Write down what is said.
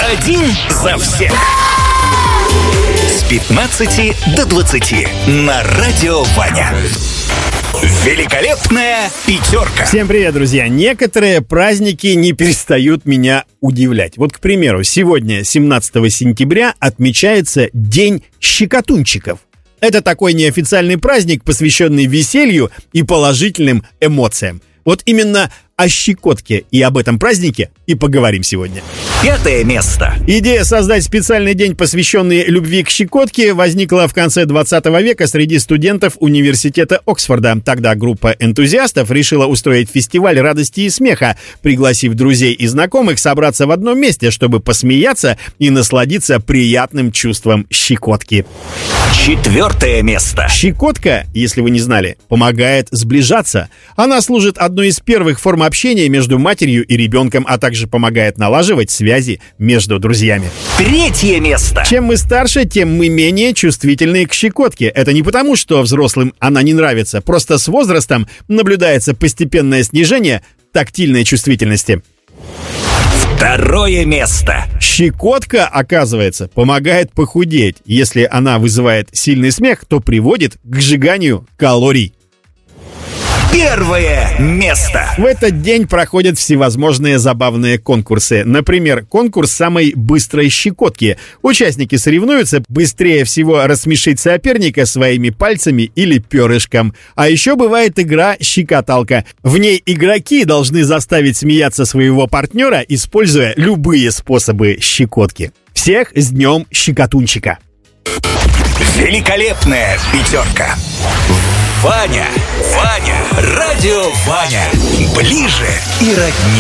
Один за всех. С 15 до 20 на Радио Ваня. Великолепная пятерка. Всем привет, друзья! Некоторые праздники не перестают меня удивлять. Вот, к примеру, сегодня, 17 сентября, отмечается День щекотунчиков. Это такой неофициальный праздник, посвященный веселью и положительным эмоциям. Вот именно о щекотке и об этом празднике и поговорим сегодня. 5 место. Идея создать специальный день, посвященный любви к щекотке, возникла в конце 20 века среди студентов университета Оксфорда. Тогда группа энтузиастов решила устроить фестиваль радости и смеха, пригласив друзей и знакомых собраться в одном месте, чтобы посмеяться и насладиться приятным чувством щекотки. 4 место. Щекотка, если вы не знали, помогает сближаться. Она служит одной из первых форм общения между матерью и ребенком, а также помогает налаживать связи между друзьями. 3 место. Чем мы старше, тем мы менее чувствительны к щекотке. Это не потому, что взрослым она не нравится, просто с возрастом наблюдается постепенное снижение тактильной чувствительности. 2 место. Щекотка, оказывается, помогает похудеть. Если она вызывает сильный смех, то приводит к сжиганию калорий. 1 место. В этот день проходят всевозможные забавные конкурсы. Например, конкурс самой быстрой щекотки. Участники соревнуются быстрее всего рассмешить соперника своими пальцами или перышком. А еще бывает игра «Щекоталка». В ней игроки должны заставить смеяться своего партнера, используя любые способы щекотки. Всех с днем щекотунчика! Великолепная пятерка. Ваня, Радио Ваня. Ближе и роднее.